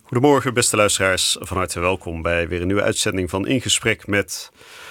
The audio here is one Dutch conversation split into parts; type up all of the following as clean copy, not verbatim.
Goedemorgen, beste luisteraars. Van harte welkom bij weer een nieuwe uitzending van In Gesprek met...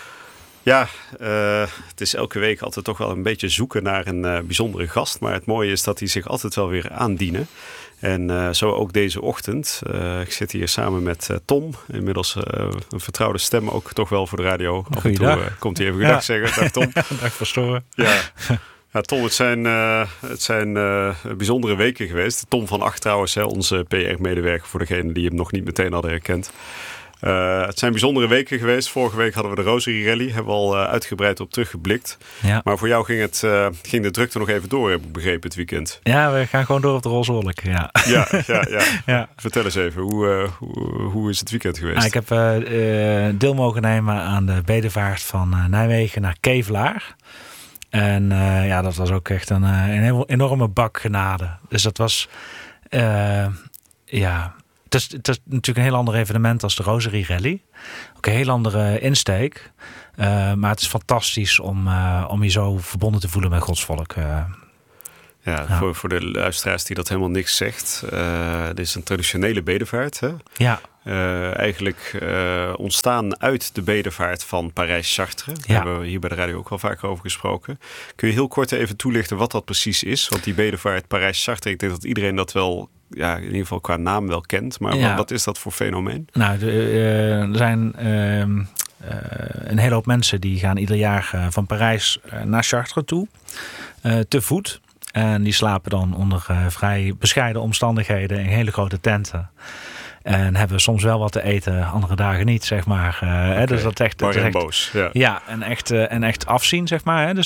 het is elke week altijd toch wel een beetje zoeken naar een bijzondere gast. Maar het mooie is dat die zich altijd wel weer aandienen. En zo ook deze ochtend. Ik zit hier samen met Tom. Inmiddels een vertrouwde stem ook toch wel voor de radio. Af en toe komt hij even goedendag zeggen. Dag Tom. Dag Pastoor. Ja, Tom, het zijn bijzondere weken geweest. Tom van Acht trouwens, onze PR-medewerker voor degenen die hem nog niet meteen hadden herkend. Het zijn bijzondere weken geweest. Vorige week hadden we de Rosary Rally. Hebben we al uitgebreid op teruggeblikt. Ja. Maar voor jou ging de drukte nog even door, heb ik begrepen, het weekend. Ja, we gaan gewoon door op de roze wolk. Ja. Ja. Vertel eens even, hoe is het weekend geweest? Ik heb deel mogen nemen aan de bedevaart van Nijmegen naar Kevelaar. En dat was ook echt een enorme bak genade. Dus dat was... Het is natuurlijk een heel ander evenement als de Rosary Rally. Ook een heel andere insteek. Maar het is fantastisch om je zo verbonden te voelen met Gods volk. Voor de luisteraars die dat helemaal niks zegt. Dit is een traditionele bedevaart. Hè? Ja. Eigenlijk ontstaan uit de bedevaart van Parijs-Chartres. Daar hebben we hier bij de radio ook al vaker over gesproken. Kun je heel kort even toelichten wat dat precies is? Want die bedevaart Parijs-Chartres, ik denk dat iedereen dat wel... in ieder geval qua naam wel kent. Maar wat is dat voor fenomeen? Nou, er zijn een hele hoop mensen die gaan ieder jaar van Parijs naar Chartres toe. Te voet. En die slapen dan onder vrij bescheiden omstandigheden in hele grote tenten. En hebben soms wel wat te eten, andere dagen niet, zeg maar. Dus dat echt, boos. En echt afzien, zeg maar. Hè. Dus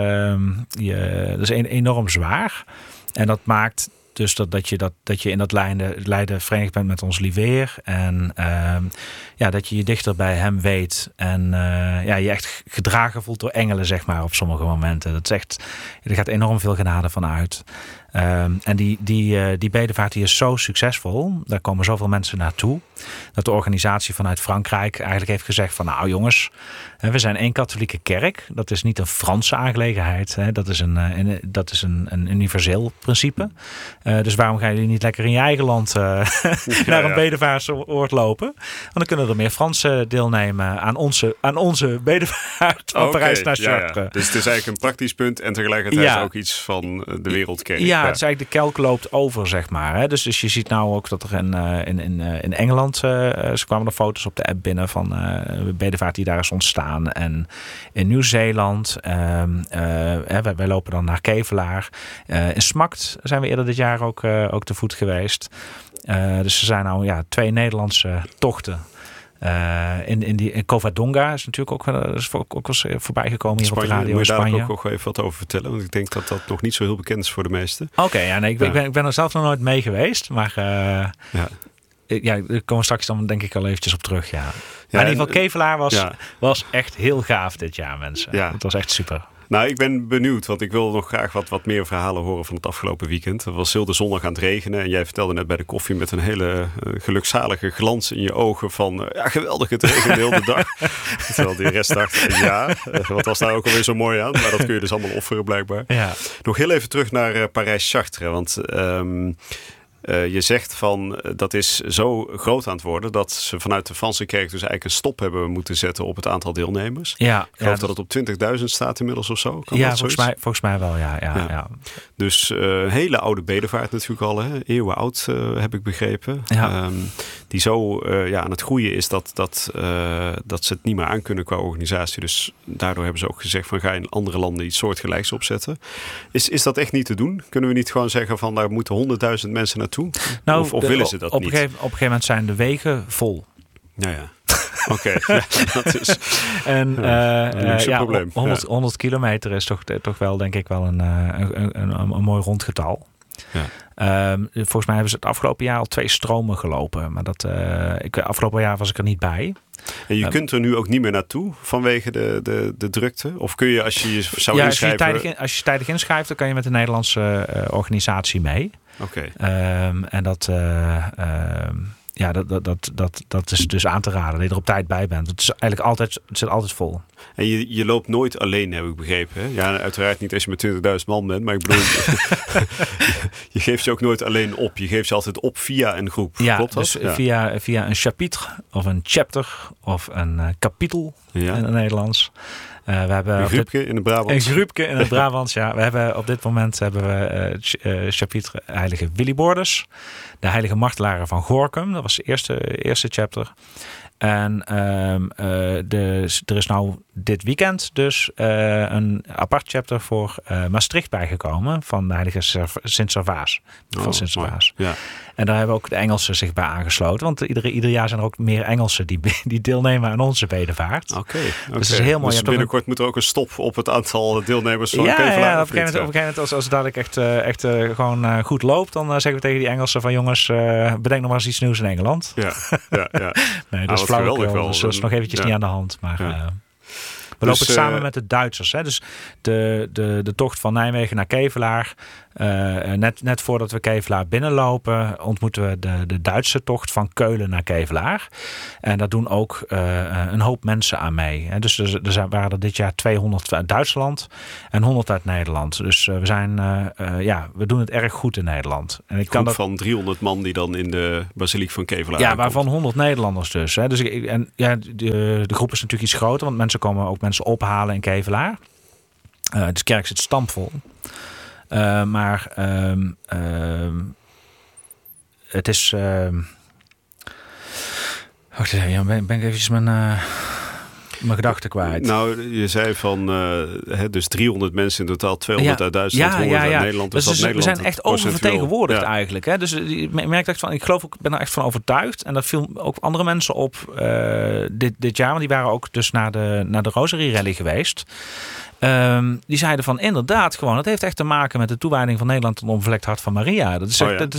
dat is enorm zwaar. En dat maakt dus dat je in dat lijden verenigd bent met ons lieveer. En dat je dichter bij hem weet. En je echt gedragen voelt door engelen, zeg maar, op sommige momenten. Dat is echt, er gaat enorm veel genade van uit. En die bedevaart die is zo succesvol. Daar komen zoveel mensen naartoe. Dat de organisatie vanuit Frankrijk eigenlijk heeft gezegd van... nou jongens, we zijn één katholieke kerk. Dat is niet een Franse aangelegenheid. Dat is een universeel principe. Dus waarom gaan jullie niet lekker in je eigen land naar een bedevaartsoord lopen? Want dan kunnen er meer Fransen deelnemen aan onze bedevaart van Parijs naar Chartres. Ja. Dus het is eigenlijk een praktisch punt en tegelijkertijd ook iets van de wereldkerk. Ja, het is eigenlijk de kelk loopt over, zeg maar. Hè? Dus je ziet nou ook dat er in Engeland... ze kwamen er foto's op de app binnen van de bedevaart die daar is ontstaan. En in Nieuw-Zeeland. Wij lopen dan naar Kevelaar. In Smakt zijn we eerder dit jaar ook te voet geweest. Dus er zijn nou 2 Nederlandse tochten. In Covadonga is natuurlijk ook wel voorbij gekomen hier Spanje, op de radio in Spanje. Moet je daar ook nog even wat over vertellen? Want ik denk dat dat nog niet zo heel bekend is voor de meesten. Oké, ik ben er zelf nog nooit mee geweest. Maar daar komen we straks dan denk ik al eventjes op terug. Ja. Maar in ieder geval Kevelaar was echt heel gaaf dit jaar, mensen. Ja. Het was echt super. Nou, ik ben benieuwd, want ik wil nog graag wat meer verhalen horen van het afgelopen weekend. Het was heel de zondag aan het regenen en jij vertelde net bij de koffie met een hele gelukzalige glans in je ogen van geweldig, het regende heel de dag. Terwijl die rest dacht, wat was daar ook alweer zo mooi aan? Maar dat kun je dus allemaal offeren blijkbaar. Ja. Nog heel even terug naar Parijs-Chartres, want... je zegt van dat is zo groot aan het worden dat ze vanuit de Franse kerk dus eigenlijk een stop hebben moeten zetten op het aantal deelnemers. Ja, ik geloof dat het op 20.000 staat inmiddels of zo. Volgens mij wel, ja. Dus een hele oude bedevaart natuurlijk al, hè? Eeuwen oud heb ik begrepen. Ja. Die zo aan het groeien is dat ze het niet meer aan kunnen qua organisatie. Dus daardoor hebben ze ook gezegd van ga in andere landen iets soortgelijks opzetten. Is dat echt niet te doen? Kunnen we niet gewoon zeggen van daar moeten 100.000 mensen naartoe? Nou, of willen ze dat niet? Op een gegeven moment zijn de wegen vol. Ja. Oké, dat is een luxe probleem. 100 kilometer is toch wel denk ik wel een mooi rondgetal. Ja. Volgens mij hebben ze het afgelopen jaar al 2 stromen gelopen. Maar afgelopen jaar was ik er niet bij. En je kunt er nu ook niet meer naartoe vanwege de drukte? Of kun je als je zou inschrijven... Als je tijdig inschrijft, dan kan je met de Nederlandse organisatie mee. Oké. En dat... dat is dus aan te raden. Dat je er op tijd bij bent. Het is eigenlijk het zit altijd vol. En je loopt nooit alleen, heb ik begrepen. Hè? Ja, uiteraard niet als je met 20.000 man bent. Maar ik bedoel, je geeft je ook nooit alleen op. Je geeft je altijd op via een groep. Ja, klopt dat? Dus via een chapitre of een chapter of een kapitel in het Nederlands. We hebben een groepje in het Brabants. Een groepje in het Brabants, ja. We hebben op dit moment chapitre Heilige Willibordes. De Heilige Martelaren van Gorinchem. Dat was de eerste chapter. En er is nou dit weekend dus een apart chapter voor Maastricht bijgekomen van de Heilige Sint-Servaas. Van Sint-Servaas. Ja. En daar hebben ook de Engelsen zich bij aangesloten. Want ieder jaar zijn er ook meer Engelsen die deelnemen aan onze bedevaart. Oké. Dus het is heel mooi. Dus binnenkort moet er ook een stop op het aantal deelnemers van Kevelaar. Ja, op een gegeven moment als het dadelijk echt gewoon goed loopt, dan zeggen we tegen die Engelsen van jongens, bedenk nog maar eens iets nieuws in Engeland. Ja. Nee, dat is flauwekul. Dus dat is nog eventjes niet aan de hand. Maar we lopen samen met de Duitsers. Hè? Dus de tocht van Nijmegen naar Kevelaar. Net voordat we Kevelaar binnenlopen, ontmoeten we de Duitse tocht van Keulen naar Kevelaar. En daar doen ook een hoop mensen aan mee. Hè? Dus er waren er dit jaar 200 uit Duitsland en 100 uit Nederland. Dus we doen het erg goed in Nederland. En ik kan van 300 man die dan in de basiliek van Kevelaar aankomt. Waarvan 100 Nederlanders dus. Hè? Dus de groep is natuurlijk iets groter, want mensen komen ook mensen ophalen in Kevelaar. Dus kerk zit stampvol. Maar het is... wacht even, ben ik eventjes mijn gedachten kwijt. Nou, je zei van dus 300 mensen in totaal, 200 uit Duitsland, 100 uit Nederland. Dus Nederland we zijn echt oververtegenwoordigd eigenlijk. Hè? Dus ik merk dat ik geloof, ik ben er echt van overtuigd. En dat viel ook andere mensen op dit jaar. Want die waren ook dus naar de Rosary Rally geweest. Die zeiden van inderdaad gewoon, het heeft echt te maken met de toewijding van Nederland tot onbevlekt hart van Maria. Dat is